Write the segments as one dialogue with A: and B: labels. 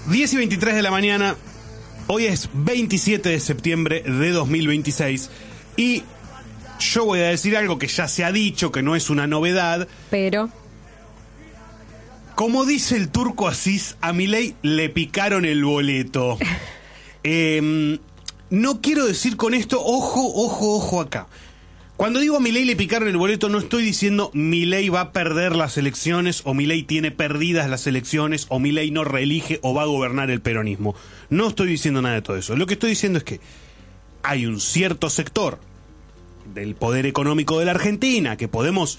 A: 10:23 de la mañana, hoy es 27 de septiembre de 2026 y yo voy a decir algo que ya se ha dicho, que no es una novedad.
B: Pero,
A: como dice el Turco Asís, a Milei le picaron el boleto. No quiero decir con esto, ojo acá. Cuando digo a Milei le picaron el boleto, no estoy diciendo Milei va a perder las elecciones, o Milei tiene perdidas las elecciones, o Milei no reelige o va a gobernar el peronismo. No estoy diciendo nada de todo eso. Lo que estoy diciendo es que hay un cierto sector del poder económico de la Argentina que podemos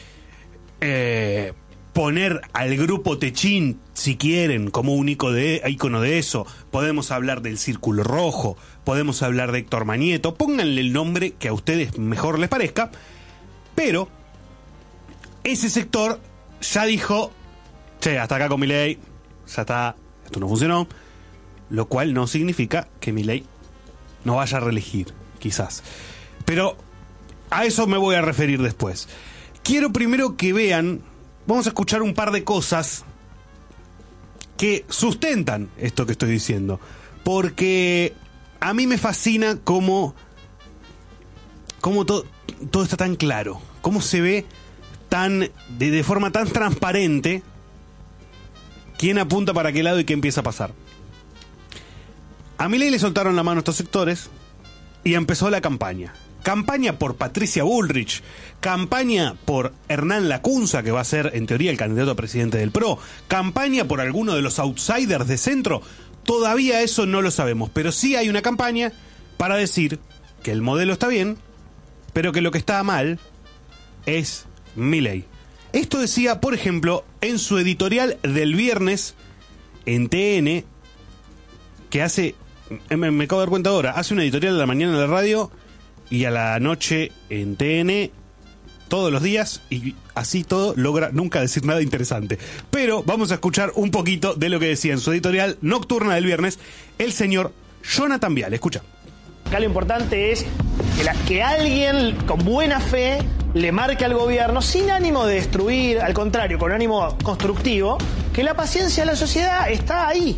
A: poner al grupo Techín, si quieren, como un ícono de eso. Podemos hablar del Círculo Rojo, podemos hablar de Héctor Manieto, pónganle el nombre que a ustedes mejor les parezca, pero ese sector ya dijo, che, hasta acá con Milei, ya está, esto no funcionó, lo cual no significa que Milei no vaya a reelegir, quizás. Pero a eso me voy a referir después. Quiero primero que vean, vamos a escuchar un par de cosas que sustentan esto que estoy diciendo, porque a mí me fascina cómo todo está tan claro, cómo se ve de forma tan transparente quién apunta para qué lado y qué empieza a pasar. A Milei le soltaron la mano a estos sectores y empezó la campaña. Campaña por Patricia Bullrich, campaña por Hernán Lacunza, que va a ser en teoría el candidato a presidente del PRO, campaña por alguno de los outsiders de centro. Todavía eso no lo sabemos, pero sí hay una campaña para decir que el modelo está bien, pero que lo que está mal es Milei. Esto decía, por ejemplo, en su editorial del viernes en TN, que hace, me acabo de dar cuenta ahora, hace una editorial de la mañana en la radio y a la noche en TN todos los días, y así todo logra nunca decir nada interesante. Pero vamos a escuchar un poquito de lo que decía en su editorial nocturna del viernes el señor Jonathan Viale. Escucha.
C: Acá lo importante es que alguien con buena fe le marque al gobierno, sin ánimo de destruir, al contrario, con ánimo constructivo, que la paciencia de la sociedad está ahí,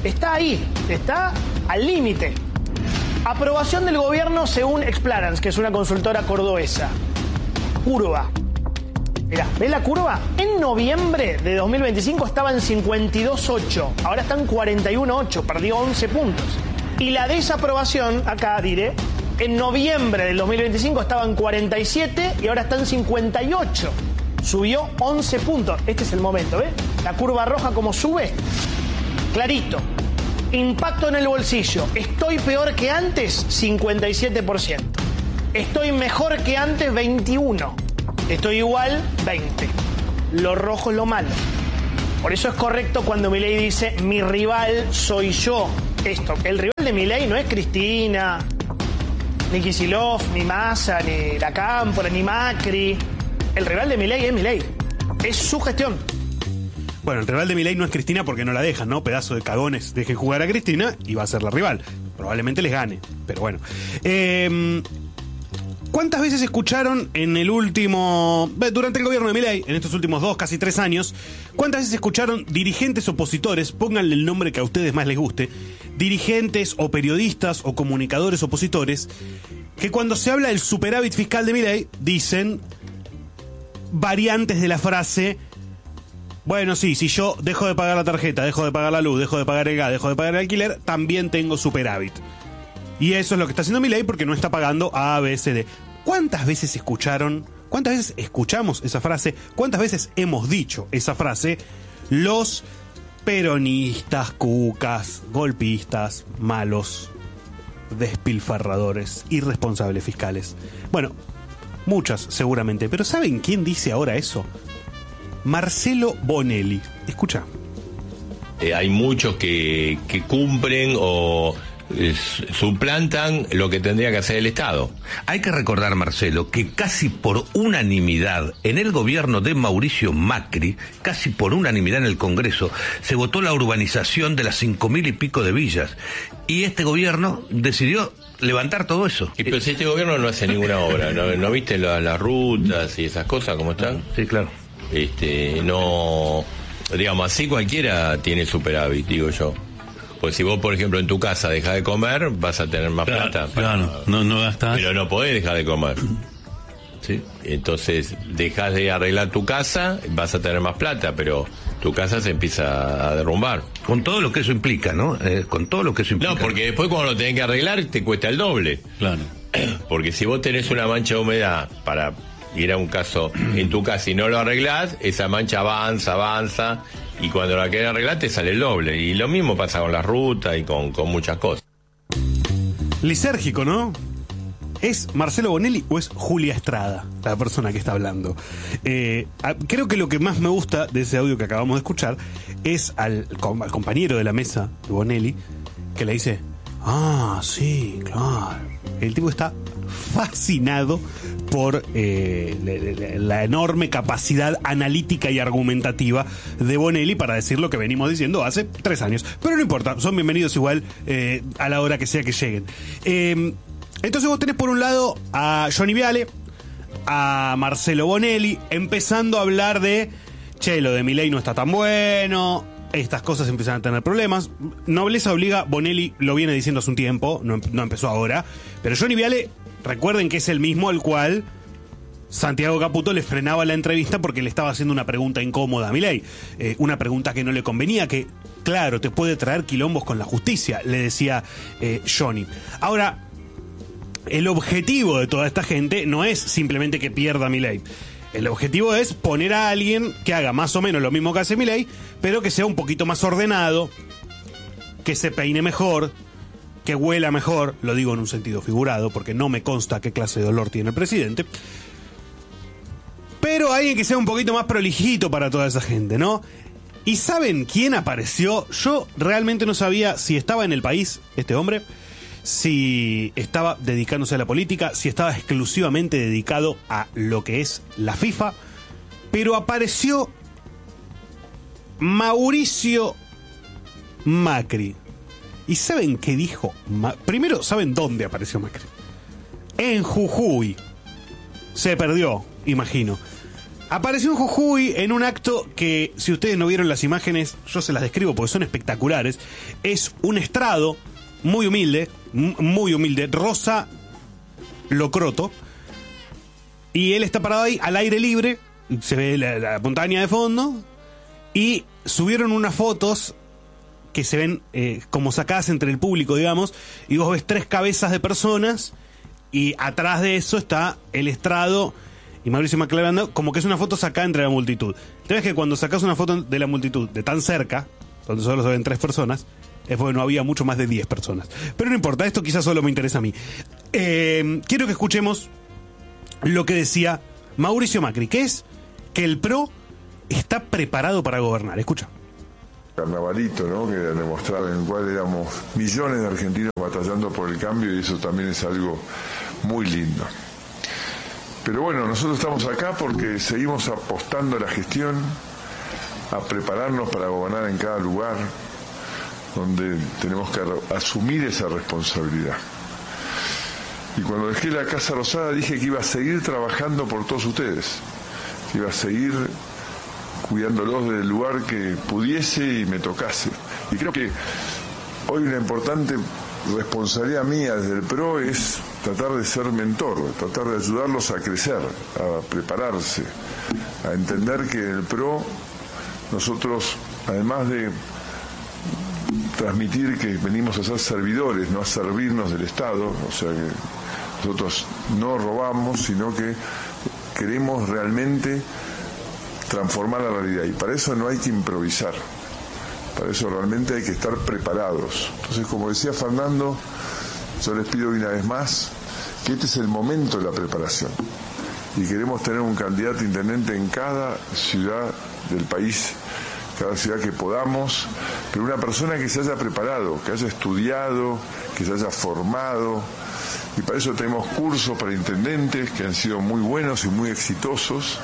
C: está al límite. Aprobación del gobierno según Explarance, que es una consultora cordobesa. Curva. Mirá, ¿ves la curva? En noviembre de 2025 estaba en 52.8, ahora está en 41.8, perdió 11 puntos. Y la desaprobación, acá diré, en noviembre del 2025 estaba en 47 y ahora está en 58. Subió 11 puntos. Este es el momento, ¿ves? La curva roja como sube. Clarito. Impacto en el bolsillo. ¿Estoy peor que antes? 57%. ¿Estoy mejor que antes? 21%. Estoy igual, 20%. Lo rojo es lo malo. Por eso es correcto cuando Milei dice, mi rival soy yo. Esto, el rival de Milei no es Cristina, ni Kicillof, ni Massa, ni La Cámpora, ni Macri. El rival de Milei es Milei. Es su gestión.
A: Bueno, el rival de Milei no es Cristina porque no la dejan, ¿no? Pedazo de cagones, dejen jugar a Cristina y va a ser la rival. Probablemente les gane, pero bueno. ¿Cuántas veces escucharon durante el gobierno de Milei, en estos últimos 2, casi 3 años, cuántas veces escucharon dirigentes opositores, pónganle el nombre que a ustedes más les guste, dirigentes o periodistas o comunicadores opositores, que cuando se habla del superávit fiscal de Milei, dicen variantes de la frase: bueno, sí, si yo dejo de pagar la tarjeta, dejo de pagar la luz, dejo de pagar el gas, dejo de pagar el alquiler, también tengo superávit. Y eso es lo que está haciendo Milei porque no está pagando A, B, C, D. ¿Cuántas veces escuchamos esa frase? ¿Cuántas veces hemos dicho esa frase? Los peronistas, cucas, golpistas, malos, despilfarradores, irresponsables fiscales. Bueno, muchas seguramente, pero ¿saben quién dice ahora eso? Marcelo Bonelli. Escucha.
D: Hay muchos que cumplen o suplantan lo que tendría que hacer el Estado.
E: Hay que recordar, Marcelo, que casi por unanimidad en el gobierno de Mauricio Macri, casi por unanimidad en el Congreso, se votó la urbanización de las 5.000 y pico de villas. Y este gobierno decidió levantar todo eso.
D: Y pero si este gobierno no hace ninguna obra, ¿no viste las rutas y esas cosas como están?
E: Sí, claro.
D: No, digamos, así cualquiera tiene superávit, digo yo. Pues si vos, por ejemplo, en tu casa dejás de comer, vas a tener más plata.
B: Claro, no gastás.
D: Pero no podés dejar de comer. ¿Sí? Entonces, dejás de arreglar tu casa, vas a tener más plata, pero tu casa se empieza a derrumbar.
E: Con todo lo que eso implica, ¿no? Con todo lo que eso implica.
D: No, porque después cuando lo tenés que arreglar, te cuesta el doble.
B: Claro.
D: Porque si vos tenés una mancha de humedad, para ir a un caso, en tu casa y no lo arreglás, esa mancha avanza, y cuando la querés arreglar te sale el doble. Y lo mismo pasa con la ruta y con muchas cosas.
A: Lisérgico, ¿no? ¿Es Marcelo Bonelli o es Julia Estrada la persona que está hablando? Creo que lo que más me gusta de ese audio que acabamos de escuchar es al compañero de la mesa de Bonelli, que le dice: ah, sí, claro. El tipo está fascinado por la enorme capacidad analítica y argumentativa de Bonelli para decir lo que venimos diciendo hace 3 años. Pero no importa, son bienvenidos igual a la hora que sea que lleguen. Entonces vos tenés por un lado a Johnny Viale, a Marcelo Bonelli, empezando a hablar de, che, lo de Milei no está tan bueno, estas cosas empiezan a tener problemas. Nobleza obliga, Bonelli lo viene diciendo hace un tiempo, no empezó ahora, pero Johnny Viale, recuerden que es el mismo al cual Santiago Caputo le frenaba la entrevista porque le estaba haciendo una pregunta incómoda a Milei, una pregunta que no le convenía, que claro, te puede traer quilombos con la justicia, le decía Johnny. Ahora, el objetivo de toda esta gente no es simplemente que pierda Milei. El objetivo es poner a alguien que haga más o menos lo mismo que hace Milei, pero que sea un poquito más ordenado, que se peine mejor, que huela mejor, lo digo en un sentido figurado, porque no me consta qué clase de olor tiene el presidente, pero alguien que sea un poquito más prolijito para toda esa gente, ¿no? ¿Y saben quién apareció? Yo realmente no sabía si estaba en el país este hombre, si estaba dedicándose a la política, si estaba exclusivamente dedicado a lo que es la FIFA, pero apareció Mauricio Macri. ¿Y saben qué dijo? Primero, ¿saben dónde apareció Macri? En Jujuy. Se perdió, imagino. Apareció en Jujuy en un acto que, si ustedes no vieron las imágenes, yo se las describo porque son espectaculares. Es un estrado muy humilde, rosa locroto, y él está parado ahí al aire libre, se ve la montaña de fondo, y subieron unas fotos que se ven como sacadas entre el público, digamos, y vos ves 3 cabezas de personas, y atrás de eso está el estrado y Mauricio Macri hablando, como que es una foto sacada entre la multitud. Te ves que cuando sacas una foto de la multitud de tan cerca, donde solo se ven 3 personas, es porque no había mucho más de 10 personas. Pero no importa, esto quizás solo me interesa a mí. Quiero que escuchemos lo que decía Mauricio Macri, que es que el PRO está preparado para gobernar. Escucha.
F: Carnavalito, ¿no? Que demostraba en el cual éramos millones de argentinos batallando por el cambio, y eso también es algo muy lindo. Pero bueno, nosotros estamos acá porque seguimos apostando a la gestión, a prepararnos para gobernar en cada lugar donde tenemos que asumir esa responsabilidad. Y cuando dejé la Casa Rosada dije que iba a seguir trabajando por todos ustedes, que iba a seguir cuidándolos del lugar que pudiese y me tocase. Y creo que hoy una importante responsabilidad mía desde el PRO es tratar de ser mentor, tratar de ayudarlos a crecer, a prepararse, a entender que en el PRO nosotros, además de transmitir que venimos a ser servidores, no a servirnos del Estado, o sea que nosotros no robamos, sino que queremos realmente transformar la realidad, y para eso no hay que improvisar, para eso realmente hay que estar preparados. Entonces, como decía Fernando, yo les pido una vez más que este es el momento de la preparación, y queremos tener un candidato intendente en cada ciudad del país, cada ciudad que podamos, pero una persona que se haya preparado, que haya estudiado, que se haya formado, y para eso tenemos cursos para intendentes que han sido muy buenos y muy exitosos.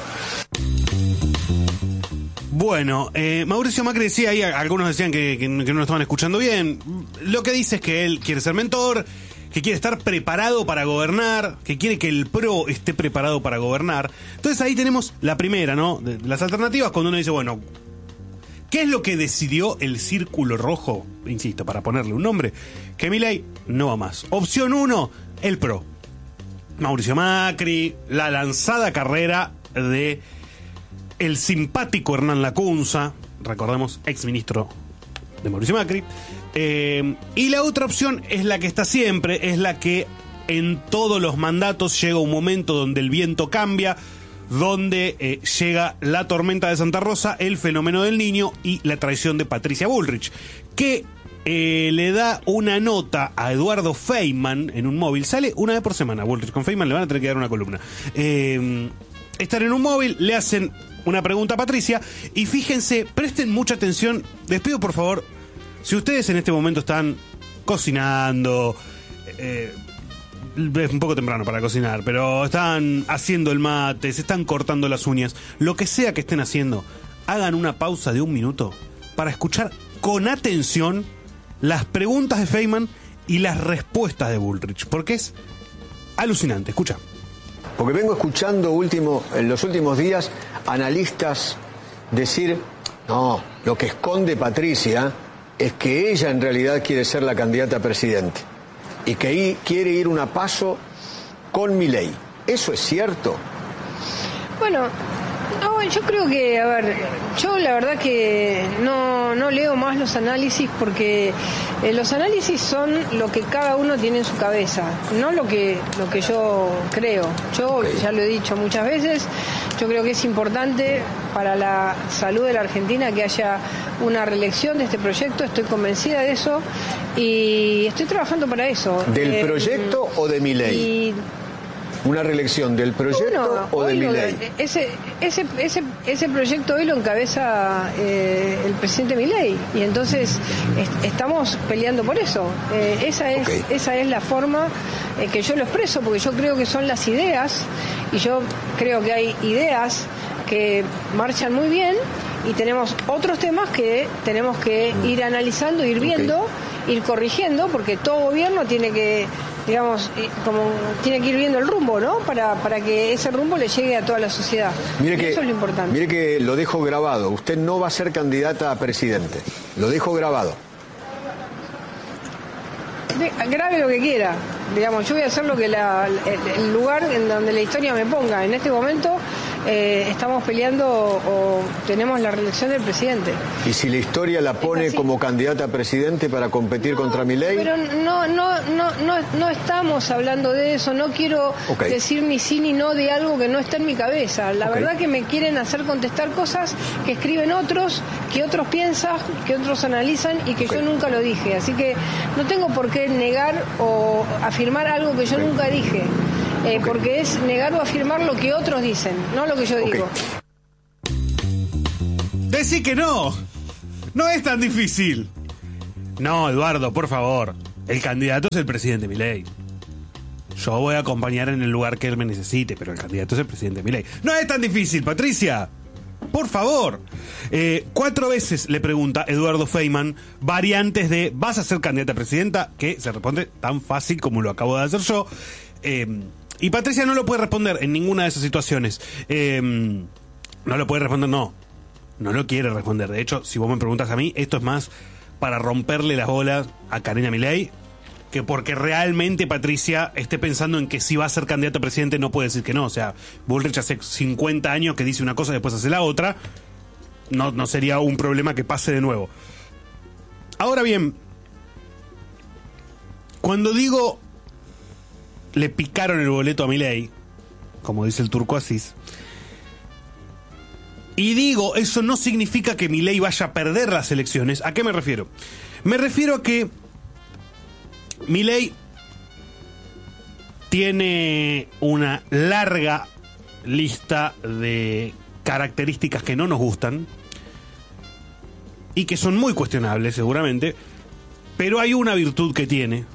A: Bueno, Mauricio Macri decía ahí, algunos decían que no lo estaban escuchando bien. Lo que dice es que él quiere ser mentor, que quiere estar preparado para gobernar, que quiere que el PRO esté preparado para gobernar. Entonces ahí tenemos la primera, ¿no? De las alternativas, cuando uno dice, bueno, ¿Qué es lo que decidió el Círculo Rojo? Insisto, para ponerle un nombre, que Milei no va más. Opción 1, el PRO. Mauricio Macri, la lanzada carrera de el simpático Hernán Lacunza, recordemos, exministro de Mauricio Macri. Y la otra opción es la que está siempre, es la que en todos los mandatos llega un momento donde el viento cambia, donde llega la tormenta de Santa Rosa, el fenómeno del Niño y la traición de Patricia Bullrich, que le da una nota a Eduardo Feynman en un móvil. Sale una vez por semana Bullrich con Feynman, le van a tener que dar una columna. Están en un móvil, le hacen una pregunta a Patricia y fíjense, presten mucha atención, les pido por favor, si ustedes en este momento están cocinando, es un poco temprano para cocinar, pero están haciendo el mate, se están cortando las uñas, lo que sea que estén haciendo, hagan una pausa de 1 minuto para escuchar con atención las preguntas de Feynman y las respuestas de Bullrich, porque es alucinante. Escucha.
B: Porque vengo escuchando en los últimos días analistas decir, no, lo que esconde Patricia es que ella en realidad quiere ser la candidata a presidente y que quiere ir un paso con Milei. ¿Eso es cierto?
G: Bueno, no, yo creo que, a ver, yo la verdad que no leo más los análisis porque los análisis son lo que cada uno tiene en su cabeza, no lo que yo creo. Yo ya lo he dicho muchas veces, yo creo que es importante para la salud de la Argentina que haya una reelección de este proyecto, estoy convencida de eso y estoy trabajando para eso.
B: ¿Del proyecto o de Milei? ¿Una reelección del proyecto o de Milei? Ese proyecto hoy lo encabeza el presidente Milei y entonces estamos peleando por eso. Esa es la forma que yo lo expreso, porque yo creo que son las ideas y yo creo que hay ideas que marchan muy bien y tenemos otros temas que tenemos que ir analizando, ir viendo, ir corrigiendo, porque todo gobierno tiene que, digamos, tiene que ir viendo el rumbo, ¿no? Para que ese rumbo le llegue a toda la sociedad. Eso es lo importante. Mire que lo dejo grabado. Usted no va a ser candidata a presidente. Lo dejo grabado.
G: Grabe lo que quiera. Digamos, yo voy a hacer lo que el lugar en donde la historia me ponga. En este momento estamos peleando o tenemos la reelección del presidente.
B: ¿Y si la historia la pone como candidata a presidente para competir contra Milei?
G: Pero no estamos hablando de eso. No quiero decir ni sí ni no de algo que no está en mi cabeza. La verdad que me quieren hacer contestar cosas que escriben otros, que otros piensan, que otros analizan y que yo nunca lo dije. Así que no tengo por qué negar o afirmar algo que yo nunca dije. Porque es negar o afirmar lo que otros dicen, no lo que yo digo.
A: Decí que no. No es tan difícil. No, Eduardo, por favor. El candidato es el presidente Milei. Yo voy a acompañar en el lugar que él me necesite, pero el candidato es el presidente Milei. No es tan difícil, Patricia. Por favor. 4 veces le pregunta Eduardo Feynman variantes de ¿vas a ser candidata a presidenta? Que se responde tan fácil como lo acabo de hacer yo. Y Patricia no lo puede responder en ninguna de esas situaciones. No lo puede responder, no lo quiere responder. De hecho, si vos me preguntas a mí, esto es más para romperle las bolas a Karina Milei que porque realmente Patricia esté pensando en que si va a ser candidato a presidente no puede decir que no. O sea, Bullrich hace 50 años que dice una cosa y después hace la otra. No sería un problema que pase de nuevo. Ahora bien, cuando digo le picaron el boleto a Milei, como dice el Turco Asís, y digo, eso no significa que Milei vaya a perder las elecciones. ¿A qué me refiero? Me refiero a que Milei tiene una larga lista de características que no nos gustan y que son muy cuestionables seguramente, pero hay una virtud que tiene,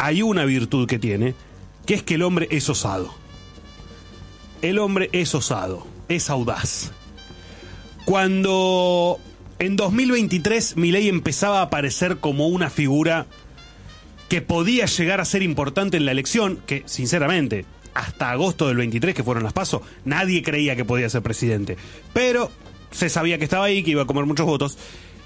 A: que es que el hombre es osado. El hombre es osado, es audaz. Cuando en 2023 Milei empezaba a aparecer como una figura que podía llegar a ser importante en la elección, que sinceramente hasta agosto del 23, que fueron las PASO, nadie creía que podía ser presidente, pero se sabía que estaba ahí, que iba a comer muchos votos.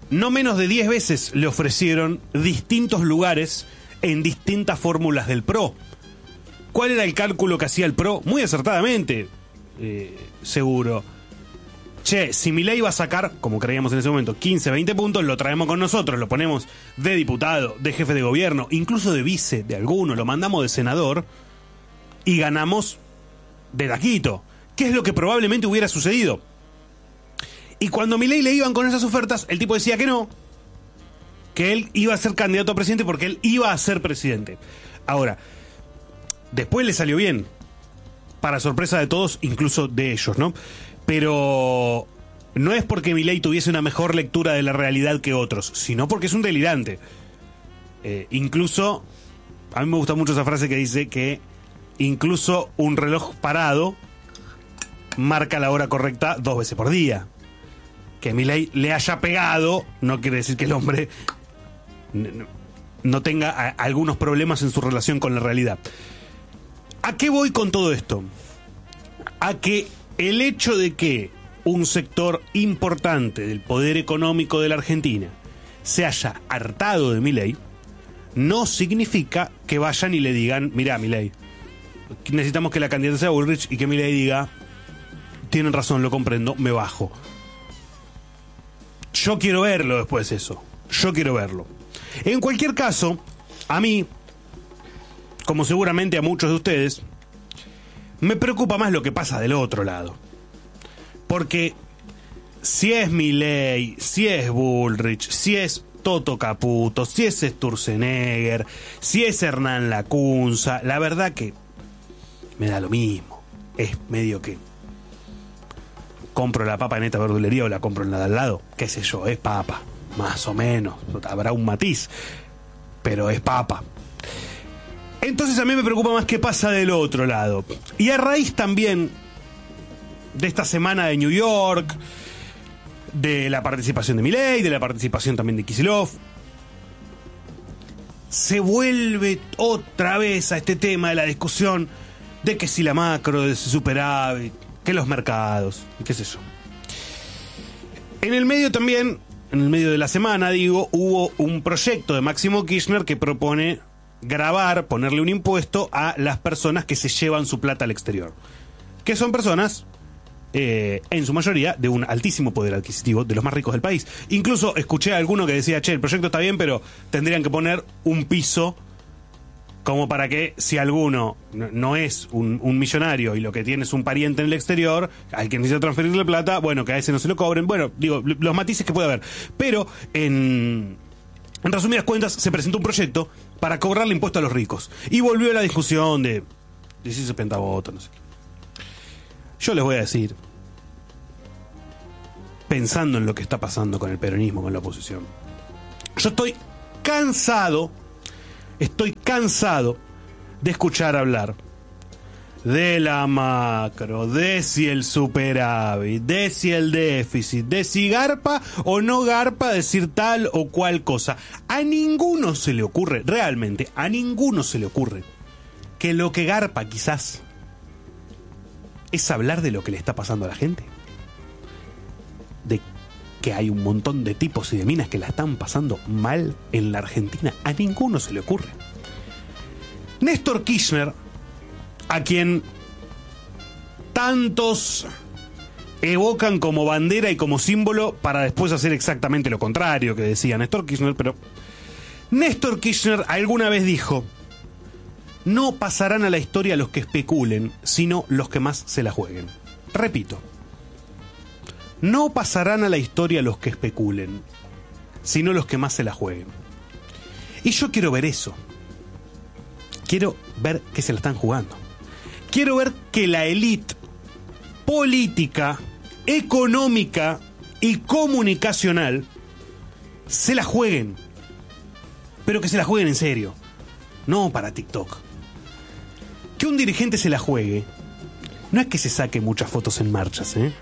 A: no menos de 10 veces le ofrecieron distintos lugares en distintas fórmulas del PRO. ¿Cuál era el cálculo que hacía el PRO? Muy acertadamente, seguro. Che, si Milei va a sacar, como creíamos en ese momento, 15, 20 puntos, lo traemos con nosotros, lo ponemos de diputado, de jefe de gobierno, incluso de vice de alguno, lo mandamos de senador y ganamos de taquito. ¿Qué es lo que probablemente hubiera sucedido? Y cuando Milei le iban con esas ofertas, el tipo decía que no, que él iba a ser candidato a presidente porque él iba a ser presidente. Ahora, después le salió bien, para sorpresa de todos, incluso de ellos, ¿no? Pero no es porque Milei tuviese una mejor lectura de la realidad que otros, sino porque es un delirante. Incluso, a mí me gusta mucho esa frase que dice que incluso un reloj parado marca la hora correcta 2 veces por día. Que Milei le haya pegado no quiere decir que el hombre no tenga algunos problemas en su relación con la realidad. ¿A qué voy con todo esto? A que el hecho de que un sector importante del poder económico de la Argentina se haya hartado de Milei no significa que vayan y le digan: mirá, Milei, necesitamos que la candidata sea Bullrich, y que Milei diga: tienen razón, lo comprendo, me bajo. Yo quiero verlo después eso. Yo quiero verlo. En cualquier caso, a mí, como seguramente a muchos de ustedes, me preocupa más lo que pasa del otro lado. Porque si es Milei, si es Bullrich, si es Toto Caputo, si es Sturzenegger, si es Hernán Lacunza, la verdad que me da lo mismo. Es medio que compro la papa en esta verdulería o la compro en la de al lado. Qué sé yo, es papa, más o menos. Habrá un matiz, pero es papa. Entonces a mí me preocupa más qué pasa del otro lado. Y a raíz también de esta semana de New York, de la participación de Milei, de la participación también de Kicillof, se vuelve otra vez a este tema de la discusión de que si la macro, de superávit, que los mercados, y qué sé yo. En el medio también, en el medio de la semana, digo, hubo un proyecto de Máximo Kirchner que propone gravar, ponerle un impuesto a las personas que se llevan su plata al exterior, que son personas, en su mayoría, de un altísimo poder adquisitivo, de los más ricos del país. Incluso escuché a alguno que decía: che, el proyecto está bien, pero tendrían que poner un piso como para que si alguno no es un millonario y lo que tiene es un pariente en el exterior al que necesita transferirle plata, bueno, que a ese no se lo cobren. Bueno, digo, los matices que puede haber. Pero en resumidas cuentas, se presentó un proyecto para cobrarle impuesto a los ricos. Y volvió la discusión de 16 pentavotos, no sé. Yo les voy a decir, pensando en lo que está pasando con el peronismo, con la oposición, yo estoy cansado de escuchar hablar de la macro, de si el superávit, de si el déficit, de si garpa o no garpa decir tal o cual cosa. A ninguno se le ocurre, realmente, a ninguno se le ocurre que lo que garpa quizás es hablar de lo que le está pasando a la gente. De que hay un montón de tipos y de minas que la están pasando mal en la Argentina. A ninguno se le ocurre. Néstor Kirchner, a quien tantos evocan como bandera y como símbolo para después hacer exactamente lo contrario que decía Néstor Kirchner, pero Néstor Kirchner alguna vez dijo: no pasarán a la historia los que especulen, sino los que más se la jueguen. Repito, no pasarán a la historia los que especulen, sino los que más se la jueguen. Y yo quiero ver eso. Quiero ver que se la están jugando. Quiero ver que la élite política, económica y comunicacional se la jueguen. Pero que se la jueguen en serio. No para TikTok. Que un dirigente se la juegue no es que se saque muchas fotos en marchas, ¿eh?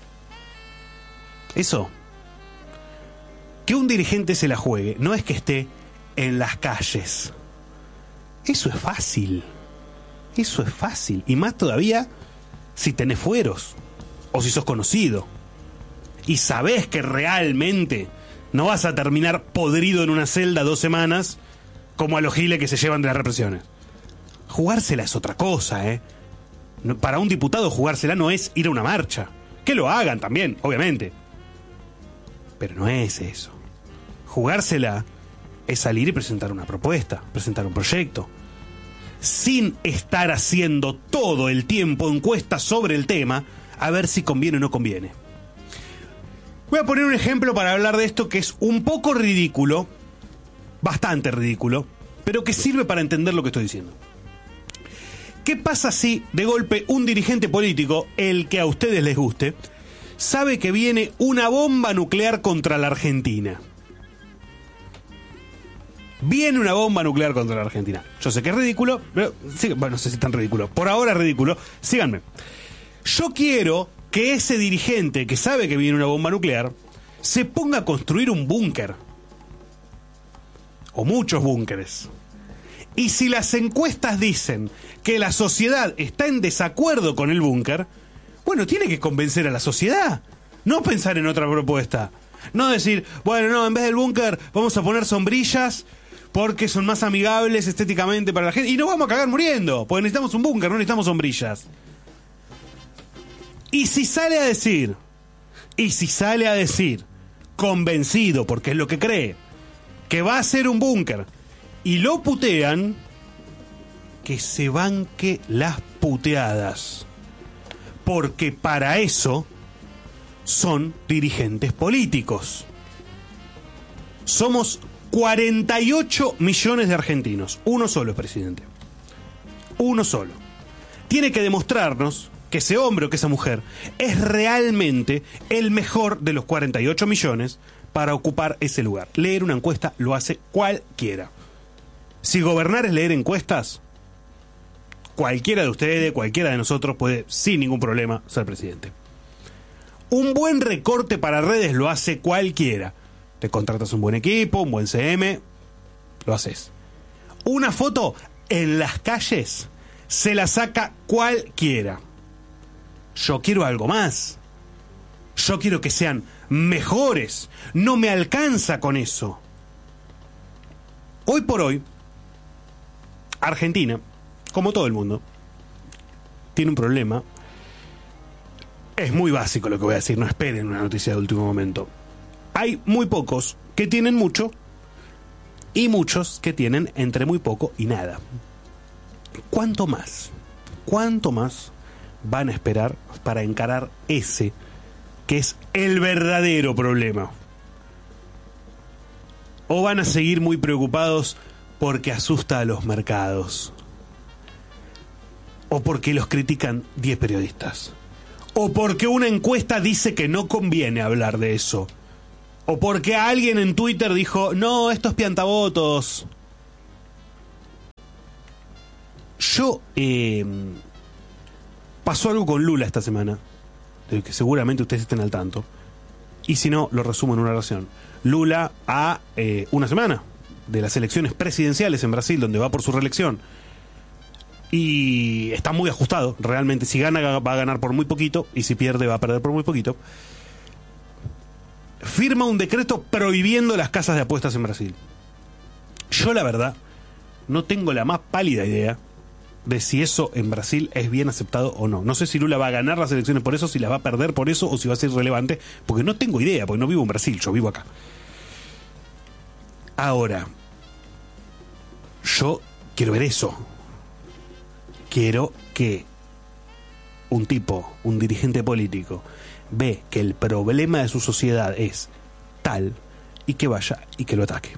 A: Eso. Que un dirigente se la juegue no es que esté en las calles. Eso es fácil. Eso es fácil. Y más todavía si tenés fueros o si sos conocido y sabés que realmente No vas a terminar podrido en una celda 2 semanas como a los giles que se llevan de las represiones. Jugársela es otra cosa, ¿eh? Para un diputado jugársela no es ir a una marcha. Que lo hagan también, obviamente. Pero no es eso. Jugársela es salir y presentar una propuesta, presentar un proyecto. Sin estar haciendo todo el tiempo encuestas sobre el tema, a ver si conviene o no conviene. Voy a poner un ejemplo para hablar de esto que es un poco ridículo, bastante ridículo, pero que sirve para entender lo que estoy diciendo. ¿Qué pasa si, de golpe, un dirigente político, el que a ustedes les guste, sabe que viene una bomba nuclear contra la Argentina? Viene una bomba nuclear contra la Argentina. Yo sé que es ridículo, pero bueno, no sé si es tan ridículo. Por ahora es ridículo. Síganme. Yo quiero que ese dirigente que sabe que viene una bomba nuclear se ponga a construir un búnker. O muchos búnkeres. Y si las encuestas dicen que la sociedad está en desacuerdo con el búnker, bueno, tiene que convencer a la sociedad. No pensar en otra propuesta. No decir, bueno, no, en vez del búnker vamos a poner sombrillas porque son más amigables estéticamente para la gente. Y nos vamos a cagar muriendo, porque necesitamos un búnker, no necesitamos sombrillas. Y si sale a decir, convencido, porque es lo que cree, que va a ser un búnker, y lo putean, que se banque las puteadas. Porque para eso son dirigentes políticos. Somos 48 millones de argentinos. Uno solo es presidente. Uno solo. Tiene que demostrarnos que ese hombre o que esa mujer es realmente el mejor de los 48 millones para ocupar ese lugar. Leer una encuesta lo hace cualquiera. Si gobernar es leer encuestas, cualquiera de ustedes, cualquiera de nosotros puede sin ningún problema ser presidente. Un buen recorte para redes lo hace cualquiera. Te contratas un buen equipo, un buen CM, lo haces. Una foto en las calles se la saca cualquiera. Yo quiero algo más. Yo quiero que sean mejores. No me alcanza con eso. Hoy por hoy, Argentina, como todo el mundo, tiene un problema. Es muy básico lo que voy a decir, no esperen una noticia de último momento. Hay muy pocos que tienen mucho y muchos que tienen entre muy poco y nada. ¿Cuánto más van a esperar para encarar ese que es el verdadero problema? ¿O van a seguir muy preocupados porque asusta a los mercados? ¿O porque los critican 10 periodistas? ¿O porque una encuesta dice que no conviene hablar de eso? ¿O porque alguien en Twitter dijo, no, estos piantavotos? Pasó algo con Lula esta semana, de que seguramente ustedes estén al tanto. Y si no, lo resumo en una oración. Lula a una semana de las elecciones presidenciales en Brasil, donde va por su reelección. Y está muy ajustado, realmente. Si gana, va a ganar por muy poquito, y si pierde, va a perder por muy poquito. Firma un decreto prohibiendo las casas de apuestas en Brasil. Yo, la verdad, no tengo la más pálida idea de si eso en Brasil es bien aceptado o no. No sé si Lula va a ganar las elecciones por eso, si las va a perder por eso, o si va a ser relevante, porque no tengo idea, porque no vivo en Brasil, yo vivo acá. Ahora, yo quiero ver eso. Quiero que un dirigente político, ve que el problema de su sociedad es tal, y que vaya y que lo ataque.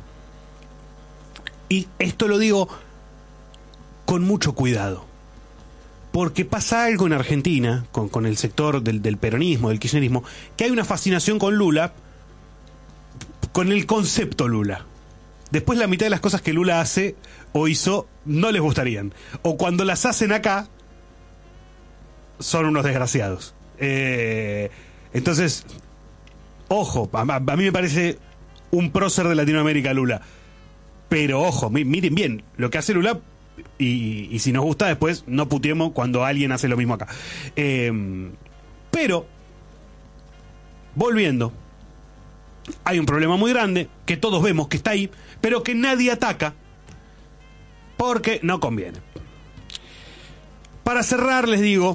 A: Y esto lo digo con mucho cuidado, porque pasa algo en Argentina con el sector del peronismo, del kirchnerismo, que hay una fascinación con Lula, con el concepto Lula. Después la mitad de las cosas que Lula hace o hizo no les gustarían, o cuando las hacen acá son unos desgraciados. Entonces, ojo, a mí me parece un prócer de Latinoamérica Lula, pero ojo, miren bien lo que hace Lula, y si nos gusta después no puteemos cuando alguien hace lo mismo acá. Pero volviendo, hay un problema muy grande, que todos vemos que está ahí, pero que nadie ataca, porque no conviene. Para cerrar, les digo,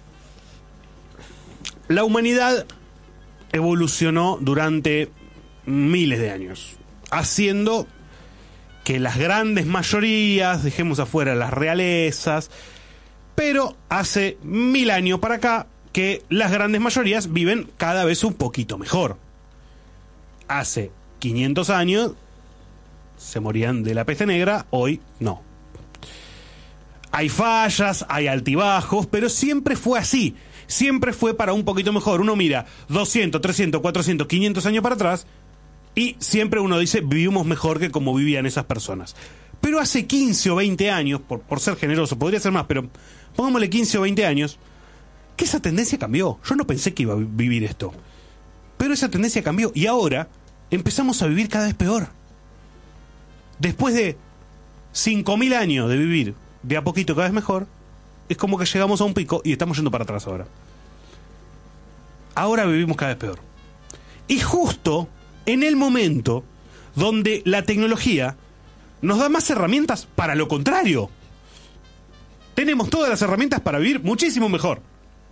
A: la humanidad evolucionó durante miles de años, haciendo que las grandes mayorías, dejemos afuera las realezas, pero hace 1000 años para acá que las grandes mayorías viven cada vez un poquito mejor. Hace 500 años se morían de la peste negra, hoy no. Hay fallas, hay altibajos, pero siempre fue así. Siempre fue para un poquito mejor. Uno mira 200, 300, 400, 500 años para atrás y siempre uno dice, vivimos mejor que como vivían esas personas. Pero hace 15 o 20 años, por ser generoso, podría ser más, pero pongámosle 15 o 20 años, que esa tendencia cambió. Yo no pensé que iba a vivir esto. Pero esa tendencia cambió y ahora empezamos a vivir cada vez peor. Después de 5.000 años de vivir de a poquito cada vez mejor, es como que llegamos a un pico y estamos yendo para atrás ahora. Ahora vivimos cada vez peor. Y justo en el momento donde la tecnología nos da más herramientas para lo contrario. Tenemos todas las herramientas para vivir muchísimo mejor.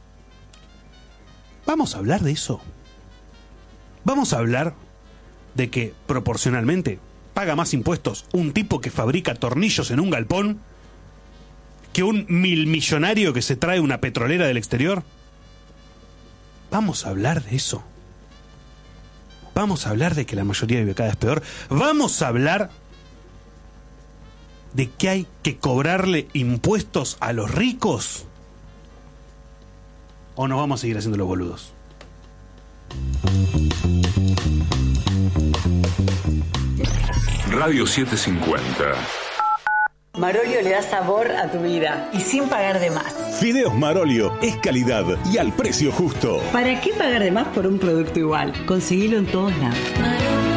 A: Vamos a hablar de eso. Vamos a hablar de que proporcionalmente paga más impuestos un tipo que fabrica tornillos en un galpón que un millonario que se trae una petrolera del exterior. Vamos a hablar de eso. Vamos a hablar de que la mayoría vive cada vez peor. Vamos a hablar de que hay que cobrarle impuestos a los ricos. ¿O nos vamos a seguir haciendo los boludos?
H: Radio 750.
I: Marolio le da sabor a tu vida y sin pagar de más.
J: Fideos Marolio es calidad y al precio justo.
I: ¿Para qué pagar de más por un producto igual? Conseguilo en todos lados. Marolio.